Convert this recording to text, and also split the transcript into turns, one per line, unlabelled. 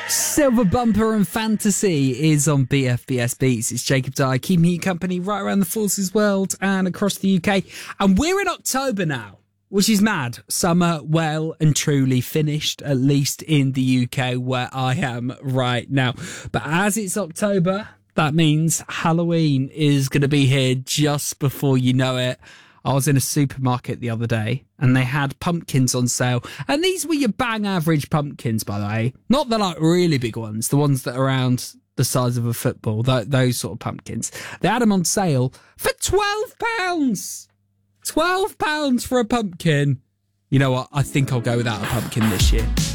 Silver Bumper and Fantasy is on BFBS Beats. It's Jacob Dye, keeping you company right around the Forces world and across the UK. And we're in October now, which is mad. Summer well and truly finished, at least in the UK where I am right now. But as it's October, that means Halloween is going to be here just before you know it. I was in a supermarket the other day and they had pumpkins on sale. And these were your bang average pumpkins, by the way. Not the like really big ones, the ones that are around the size of a football, those sort of pumpkins. They had them on sale for £12. £12 for a pumpkin. You know what? I think I'll go without a pumpkin this year.